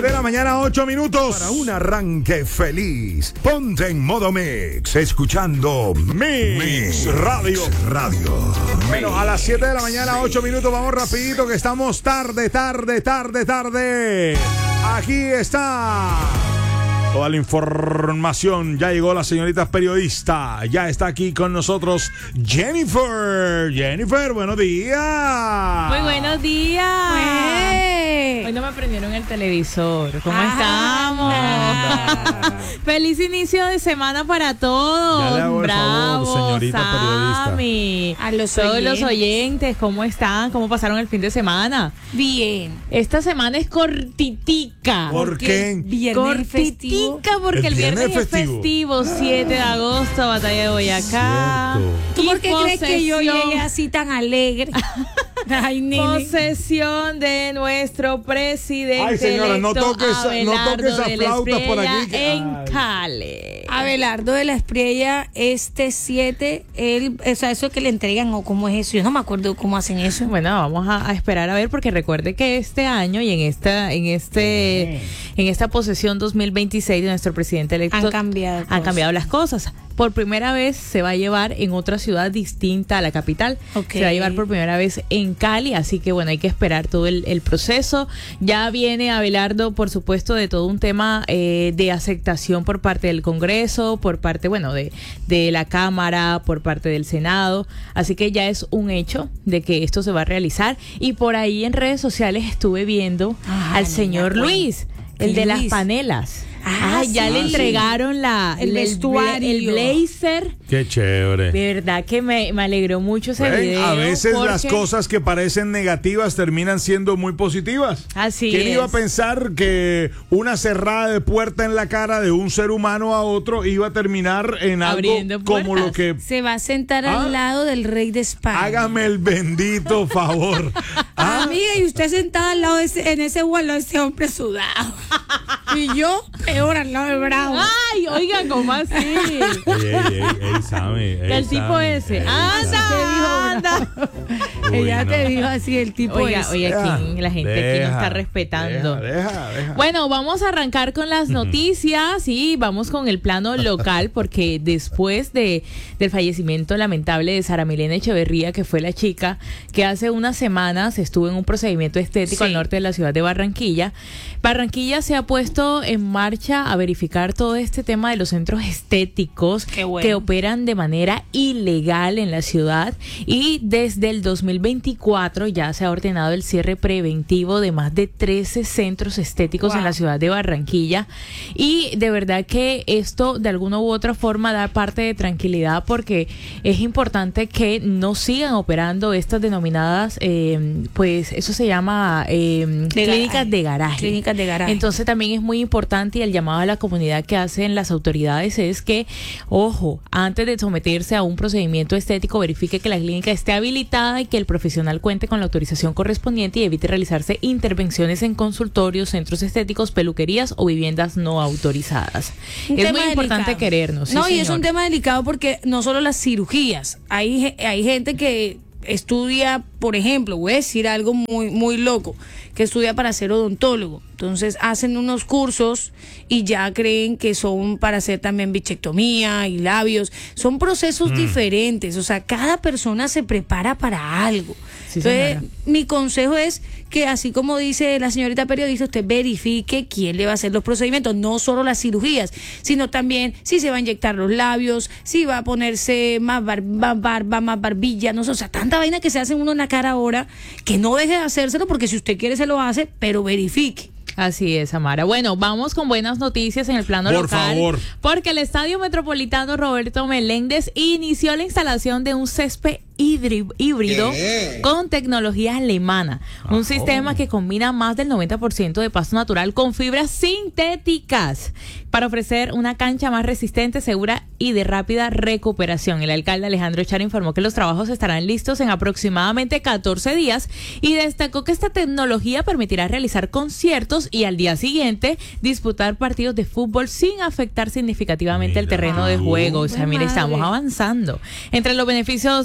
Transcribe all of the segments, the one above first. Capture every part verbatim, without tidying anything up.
siete de la mañana, ocho minutos. Para un arranque feliz, ponte en modo mix, escuchando Mix, mix Radio. Radio. Bueno, a las siete de la mañana, ocho minutos, vamos rapidito que estamos tarde, tarde, tarde, tarde. Aquí está toda la información. Ya llegó la señorita periodista. Ya está aquí con nosotros Jennifer. Jennifer, buenos días. Muy buenos días. Hey. Hoy no me prendieron el televisor. ¿Cómo ah, estamos? Feliz inicio de semana para todos. Ya le hago el Bravo, favor, señorita Sammy. periodista. A los Todos oyentes. los oyentes, ¿cómo están? ¿Cómo pasaron el fin de semana? Bien. Esta semana es cortitica. ¿Por qué? Viernes festivo. Cortitica porque el, El viernes, viernes es festivo. festivo, siete de agosto, Batalla de Boyacá. Cierto. ¿Tú Y por qué crees que yo posesión- llegué así tan alegre? Ay, nene. Posesión de nuestro presidente. Ay, señora, no electo toques- no Abelardo toques esas de la flautas por Espriella aquí que- en Ay. Cali. Abelardo de la Espriella, este siete, él, o sea, eso que le entregan o cómo es eso, yo no me acuerdo cómo hacen eso. Bueno, vamos a, a esperar a ver porque recuerde que este año y en esta en este en esta posesión dos mil veintiséis de nuestro presidente electo Han cambiado han cosas. cambiado las cosas. Por primera vez se va a llevar en otra ciudad distinta a la capital. Ok. Se va a llevar por primera vez en Cali, así que bueno, hay que esperar todo el, el proceso. Ya viene Abelardo, por supuesto, de todo un tema eh, de aceptación por parte del Congreso, por parte, bueno, de, de la Cámara, por parte del Senado. Así que ya es un hecho de que esto se va a realizar. Y por ahí en redes sociales estuve viendo Ah, al no señor me acuerdo. Luis, el de las Luis? panelas. Ah, Ah, ya sí. le entregaron la, El bla- vestuario. el blazer. Qué chévere. De verdad que me, me alegró mucho ese Ven, video. a veces las porque- cosas que parecen negativas terminan siendo muy positivas. Así ¿Quién es. iba a pensar que una cerrada de puerta en la cara de un ser humano a otro iba a terminar en Abriendo algo como puertas. lo que... Se va a sentar Ah. al lado del rey de España. Hágame el bendito favor. ¿Ah? Amiga, y usted sentada al lado de ese, en ese vuelo de ese hombre sudado. Y yo, peor, al lado de Bravo. Ay, oiga, ¿cómo así? Ey, ey, ey, ey, Sammy, ey, El tipo Sammy, ese. ey, Anda, anda. Uy, Ella no. te dijo así, el tipo Oiga, ese. oiga, aquí la gente aquí no Deja, está respetando. Deja, deja, deja. Bueno, vamos a arrancar con las noticias y vamos con el plano local porque después de del fallecimiento lamentable de Sara Milena Echeverría, que fue la chica que hace unas semanas estuvo en un procedimiento estético Sí. al norte de la ciudad de Barranquilla, Barranquilla se ha puesto en marcha a verificar todo este tema de los centros estéticos Qué bueno. que operan de manera ilegal en la ciudad y desde el dos mil veinticuatro ya se ha ordenado el cierre preventivo de más de trece centros estéticos Wow. en la ciudad de Barranquilla y de verdad que esto de alguna u otra forma da parte de tranquilidad porque es importante que no sigan operando estas denominadas eh, pues eso se llama eh, De clínicas garaje. de garaje. Clínicas de garaje. Entonces también es muy importante y el llamado a la comunidad que hacen las autoridades es que, ojo, antes de someterse a un procedimiento estético, verifique que la clínica esté habilitada y que el profesional cuente con la autorización correspondiente y evite realizarse intervenciones en consultorios, centros estéticos, peluquerías o viviendas no autorizadas. Un Es tema muy importante delicado. querernos. sí, No, y es señor. un tema delicado porque no solo las cirugías, hay, ge- hay gente que estudia, por ejemplo, voy a decir algo muy, muy loco, que estudia para ser odontólogo. Entonces hacen unos cursos y ya creen que son para hacer también bichectomía y labios. Son procesos diferentes, o sea, cada persona se prepara para algo. Sí, Entonces, señora. mi consejo es que así como dice la señorita periodista, usted verifique quién le va a hacer los procedimientos, no solo las cirugías, sino también si se va a inyectar los labios, si va a ponerse más bar- más barba, más barbilla, no sé, o sea, tanta vaina que se hace uno en la cara ahora, que no deje de hacérselo porque si usted quiere se lo hace, pero verifique. Así es, Amara. Bueno, vamos con buenas noticias en el plano Por local. favor. Porque el Estadio Metropolitano Roberto Meléndez inició la instalación de un césped hídri- híbrido con tecnología alemana. Un sistema que combina más del noventa por ciento de pasto natural con fibras sintéticas para ofrecer una cancha más resistente, segura y de rápida recuperación. El alcalde Alejandro Char informó que los trabajos estarán listos en aproximadamente catorce días y destacó que esta tecnología permitirá realizar conciertos y al día siguiente disputar partidos de fútbol sin afectar significativamente el Mira terreno de tú. juego. O sea, Ay, mire, madre. estamos avanzando. Entre los beneficios del nuevo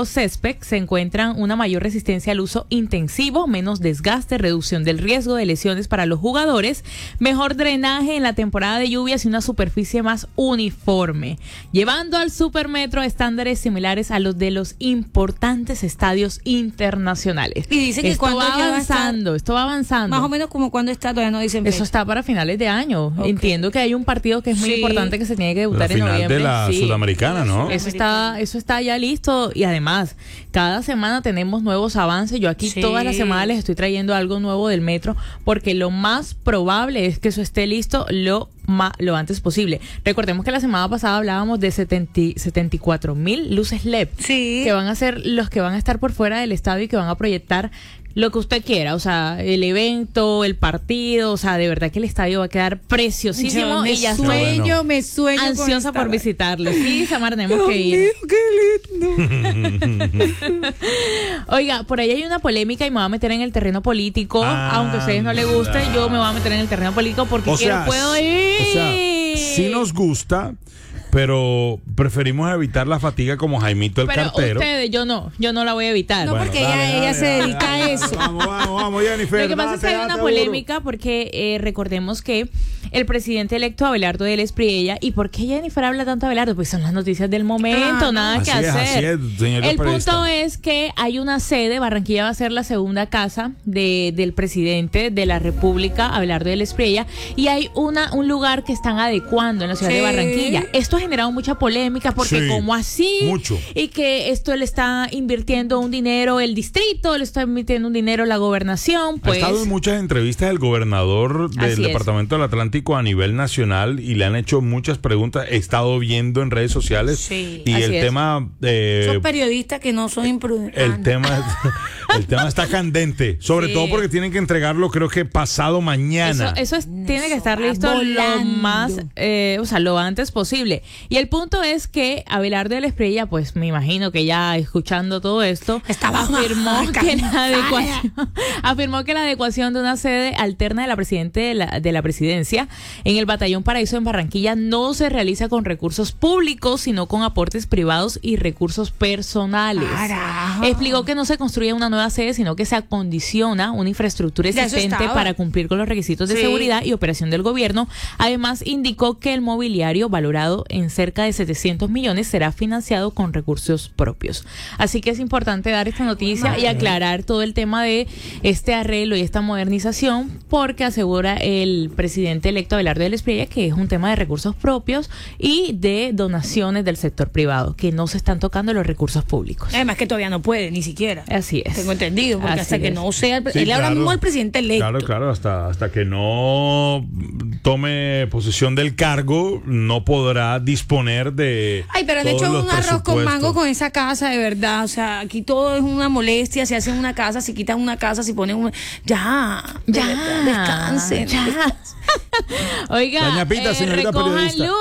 nuevos césped se encuentran una mayor resistencia al uso intensivo, menos desgaste, reducción del riesgo de lesiones para los jugadores, mejor drenaje en la temporada de lluvias y una superficie más uniforme, llevando al Supermetro a estándares similares a los de los importantes estadios internacionales. Y dicen que esto cuando va ya va a avanzando, estar, esto va avanzando. más o menos como cuando está, todavía no dicen fecha. Eso está para finales de año. Okay. Entiendo que hay un partido que es muy Sí. importante que se tiene que debutar La en final noviembre. de la Sí. Sudamericana, ¿no? Eso está, eso está ya listo y además cada semana tenemos nuevos avances. Yo aquí Sí. todas las semanas les estoy trayendo algo nuevo del metro porque lo más probable es que eso esté listo lo ma- lo antes posible. Recordemos que la semana pasada hablábamos de setenta, setenta y cuatro mil luces L E D Sí. que van a ser los que van a estar por fuera del estadio y que van a proyectar lo que usted quiera, o sea, el evento, el partido, o sea, de verdad que el estadio va a quedar preciosísimo Yo me y ya estoy sueño, bueno. me sueño con ansiosa por estar- visitarlo. Sí, Samar, tenemos Dios que ir. mío, qué lindo. Oiga, por ahí hay una polémica y me voy a meter en el terreno político, Ah, aunque a ustedes no les guste, anda. yo me voy a meter en el terreno político porque O quiero, sea, puedo ir. o sea, sí nos gusta, pero preferimos evitar la fatiga como Jaimito el Pero cartero. ustedes, yo no, yo no la voy a evitar. No, Bueno, porque dale, ella, dale, ella se dale, dedica dale, a dale. eso. Vamos, vamos, vamos, Jennifer. Lo que pasa es que date, hay una date polémica porque eh, recordemos que el presidente electo Abelardo del Espriella, ¿y por qué Jennifer habla tanto de Abelardo? Pues son las noticias del momento, Ah, nada así que es, hacer. así es, señorita el periodista. punto es que hay una sede, Barranquilla va a ser la segunda casa de, del presidente de la República, Abelardo del Espriella, y hay una un lugar que están adecuando en la ciudad Sí. de Barranquilla. Esto ha generado mucha polémica porque Sí, como así, mucho. y que esto le está invirtiendo un dinero el distrito, le está invirtiendo un dinero la gobernación, pues... Ha estado en muchas entrevistas el gobernador del Así es. Departamento del Atlántico a nivel nacional y le han hecho muchas preguntas. He estado viendo en redes sociales Sí, y así el es. tema... eh, Son periodistas que no son imprudentes. el tema, el tema está candente, sobre Sí. todo porque tienen que entregarlo, creo que pasado mañana. Eso, eso es- tiene que estar va listo lo volando. más, eh, o sea, lo antes posible. Y el punto es que Abelardo del Espriella, pues me imagino que ya escuchando todo esto, Estaba afirmó que la cansada. adecuación, afirmó que la adecuación de una sede alterna de la presidente de la, de la presidencia en el Batallón Paraíso en Barranquilla no se realiza con recursos públicos, sino con aportes privados y recursos personales. Carajo. Explicó que no se construye una nueva sede, sino que se acondiciona una infraestructura Ya eso existente estaba. para cumplir con los requisitos de Sí. seguridad y operación del gobierno. Además, indicó que el mobiliario, valorado en cerca de setecientos millones, será financiado con recursos propios. Así que es importante dar esta noticia y aclarar todo el tema de este arreglo y esta modernización, porque asegura el presidente electo Abelardo del Espriella que es un tema de recursos propios y de donaciones del sector privado, que no se están tocando los recursos públicos. Además que todavía no puede, ni siquiera. Así es. Tengo entendido, porque Así hasta que es. no sea el, pre- Sí, él ahora claro. mismo el presidente electo. Claro, claro, hasta, hasta que no tome posesión del cargo, no podrá disponer de. Ay, pero han todos hecho los un arroz con presupuestos. mango con esa casa, de verdad. O sea, aquí todo es una molestia. Se hace una casa, se quitan una casa, se ponen un. Ya, de Ya, verdad, descansen. ya. Oiga, Doña Pita, eh, señorita recojan periodista. luz.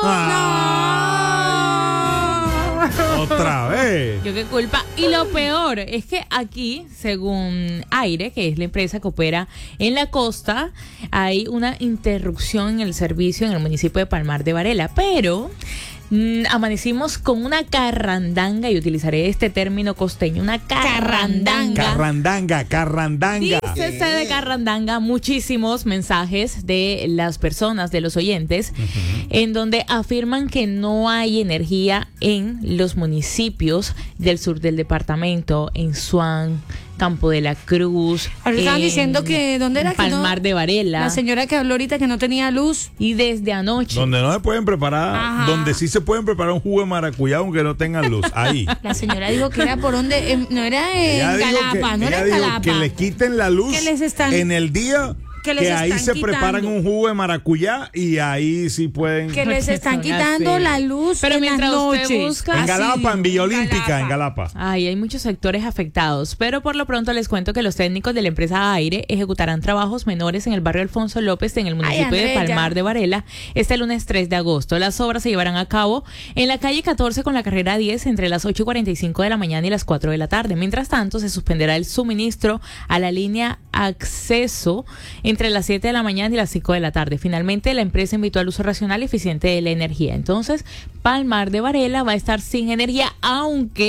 Ah. Otra vez. Yo qué culpa. Y lo peor es que aquí, según Aire, que es la empresa que opera en la costa, hay una interrupción en el servicio en el municipio de Palmar de Varela. Pero mm, amanecimos con una carrandanga, y utilizaré este término costeño, una carrandanga. Carrandanga, carrandanga. Dícese de carrandanga muchísimos mensajes de las personas, de los oyentes, en donde afirman que no hay energía en los municipios del sur del departamento, en Suán, Campo de la Cruz. Ahora estaban en diciendo que, ¿dónde era que no? Palmar de Varela. La señora que habló ahorita que no tenía luz. Y desde anoche. Donde no se pueden preparar, Ajá. donde sí se pueden preparar un jugo de maracuyá aunque no tengan luz. Ahí. La señora dijo que era por donde, em, no era en Ella dijo Galapa, que, no era ella en dijo Galapa. que le quiten la luz Que les están- en el día que que, les ahí están se quitando. preparan un jugo de maracuyá y ahí sí pueden. Que les están Son quitando así. la luz Pero en mientras las usted noches. busca- En Así Galapa, dijo, en Villa Olímpica, en Galapa. Galapa. Ay, hay muchos sectores afectados, pero por lo pronto les cuento que los técnicos de la empresa Aire ejecutarán trabajos menores en el barrio Alfonso López, en el municipio Ay, de Andrea, Palmar ya. de Varela, este lunes tres de agosto. Las obras se llevarán a cabo en la calle catorce con la carrera diez entre las ocho y cuarenta y cinco de la mañana y las cuatro de la tarde. Mientras tanto, se suspenderá el suministro a la línea acceso entre las siete de la mañana y las cinco de la tarde. Finalmente, la empresa invitó al uso racional y eficiente de la energía. Entonces, Palmar de Varela va a estar sin energía, aunque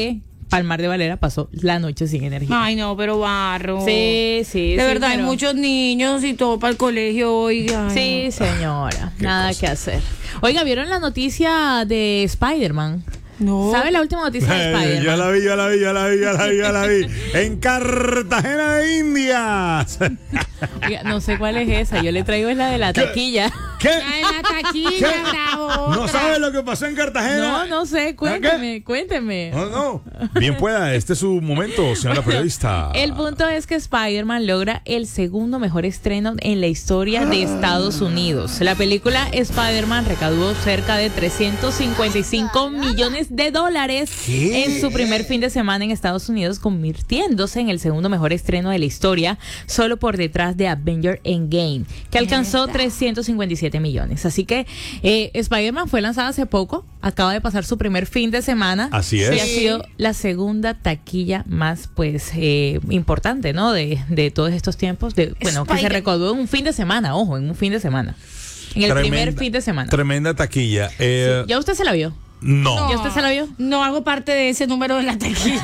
Palmar de Valera pasó la noche sin energía. Ay, no, pero barro. Sí, sí. De sí, verdad, hay pero- muchos niños y todo para el colegio hoy. Ay, Sí, no. señora. Nada cosa. que hacer. Oiga, ¿vieron la noticia de Spider-Man? No. ¿Sabe la última noticia de Spider-Man? Ya la vi, ya la vi, ya la vi, ya la vi, ya la vi. En Cartagena de Indias. Oiga, no sé cuál es esa. Yo le traigo es la de la ¿Qué? taquilla. ¿Qué? Ay, la taquilla, ¿Qué? bravo. ¿No sabes lo que pasó en Cartagena? No, no sé. Cuénteme, cuénteme. No, no. Bien pueda, este es su momento, señora periodista. El punto es que Spider-Man logra el segundo mejor estreno en la historia de Estados Unidos. La película Spider-Man recaudó cerca de trescientos cincuenta y cinco millones de dólares ¿Qué? en su primer fin de semana en Estados Unidos, convirtiéndose en el segundo mejor estreno de la historia, solo por detrás de Avenger Endgame, que alcanzó trescientos cincuenta y siete millones. Así que eh, Spider-Man fue lanzada hace poco, acaba de pasar su primer fin de semana. Así es. Y ha sido la segunda taquilla más pues eh, importante, ¿no? De, de todos estos tiempos. De, bueno, que se Spider- recaudó en un fin de semana, ojo, en un fin de semana. En el primer fin de semana. Tremenda taquilla. Eh, ¿Ya usted se la vio? no. ¿Ya usted se la vio? No hago parte de ese número de la taquilla.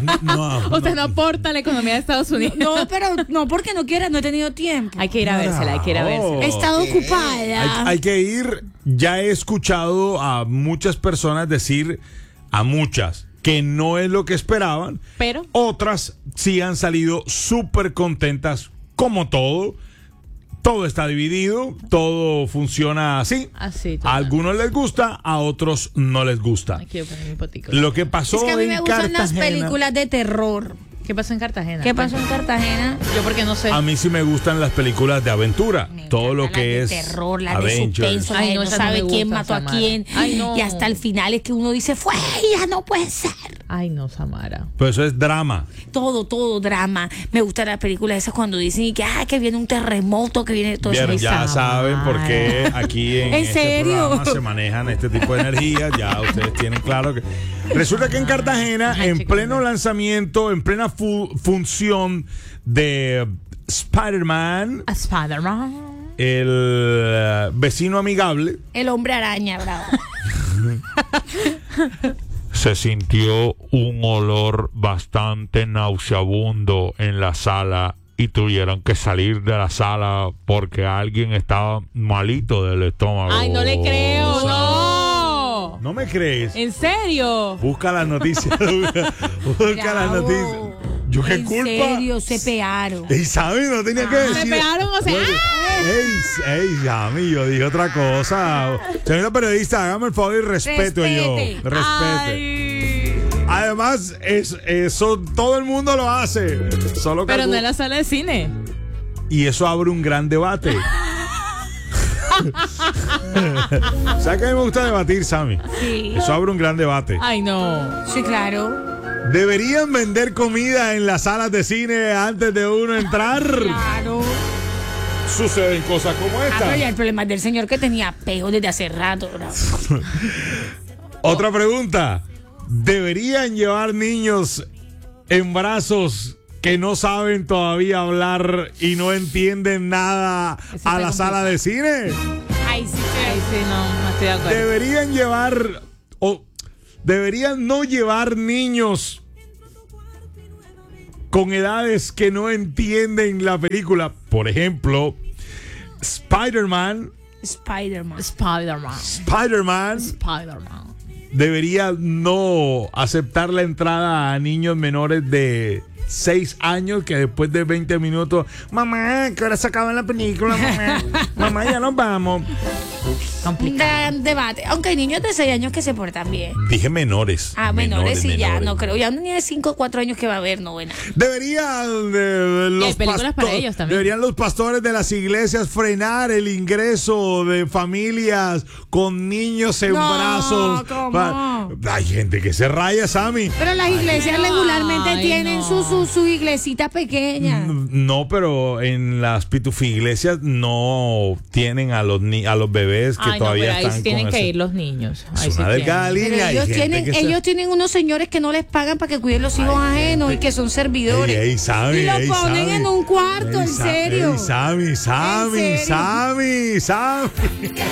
No. Usted no aporta a la economía de Estados Unidos. No, pero no porque no quiera, no he tenido tiempo. Hay que ir a vérsela, hay que ir a vérsela. He estado Hay, ocupada. hay que ir. Ya he escuchado a muchas personas decir, a muchas, que no es lo que esperaban. Pero Otras sí han salido súper contentas, como todo. Todo está dividido, todo funciona así. así. A total. algunos les gusta, a otros no les gusta. Aquí voy a poner mi potico. Lo que pasó Es que a mí en me gustan las Cartagena- películas de terror. ¿Qué pasó en Cartagena? ¿Qué pasó en Cartagena? Yo porque no sé. A mí sí me gustan las películas de aventura, Me todo lo encantan que las es de terror, las de Avengers. suspenso, Ay, la de no, no esas no sabe me quién gustan, mató a Samara. quién. Ay, no. Y hasta el final es que uno dice, fue ella, no puede ser. Ay, no, Samara. Pero eso es drama. Todo, todo drama. Me gustan las películas esas cuando dicen que, ah, que viene un terremoto, que viene todo Bien, eso. ya Samara. saben por qué aquí en, ¿En este serio? programa se manejan este tipo de energías. Ya ustedes tienen claro que resulta que en Cartagena, Ay, en chicos, pleno no. lanzamiento, en plena fu- función de Spider-Man, A Spider-Man. el eh, vecino amigable El hombre araña, bravo. Se sintió un olor bastante nauseabundo en la sala y tuvieron que salir de la sala porque alguien estaba malito del estómago. Ay, no le creo, no. ¿No me crees? ¿En serio? Busca las noticias. Busca, busca las Bravo. noticias. ¿Yo qué En culpa? serio, se pearon. Ey, Sammy, no tenía que decir. Se pegaron, o sea, ¡ah! Ey, ey, Sammy, yo dije otra cosa. Señora periodista, hágame el favor y respeto yo. Respete. Respete. Ay. Además, es, eso todo el mundo lo hace. Solo que Pero no algún- en la sala de cine. Y eso abre un gran debate. ¿Sabes que a mí me gusta debatir, Sammy? Sí. Eso abre un gran debate. Ay, no. Sí, claro. ¿Deberían vender comida en las salas de cine antes de uno entrar? Claro. Suceden cosas como Ah, pero ya esta. el problema es del señor que tenía peo desde hace rato, bravo. Otra pregunta. ¿Deberían llevar niños en brazos que no saben todavía hablar y no entienden nada Eso está a la sala de cine? Ay, sí, Ay, sí, no, no estoy de acuerdo. Deberían llevar o deberían no llevar niños con edades que no entienden la película. Por ejemplo, Spider-Man, Spider-Man. Spider-Man. Spider-Man Spider-Man. debería no aceptar la entrada a niños menores de seis años que después de veinte minutos, mamá, que ahora se acaba la película, mamá, mamá, ya nos vamos. Gran debate. Aunque hay niños de seis años que se portan bien. Dije menores. Ah, menores, sí, ya, menores. no creo. Ya un niño de cinco o cuatro años que va a ver, no buena. Deberían de, los hay películas para ellos también. deberían los pastores de las iglesias frenar el ingreso de familias con niños en No, brazos. ¿cómo? Pa- Hay gente que se raya, Sammy. Pero las iglesias Ay, regularmente no. tienen su, su, su iglesita pequeña. No, pero en las pitufi iglesias no tienen a los ni a los bebés que Ay, no, todavía pero ahí están sí tienen con que ese- ir los niños. Ahí Es sí una tienen. delgada Pero línea. hay ellos gente tienen, que se- ellos tienen unos señores que no les pagan para que cuiden los hijos ajenos y que son servidores. Ey, ey, Sammy, y lo ey, ponen Sammy. en un cuarto, Ey, en Sa- serio. ey, Sammy, Sammy, serio? Sammy, Sammy.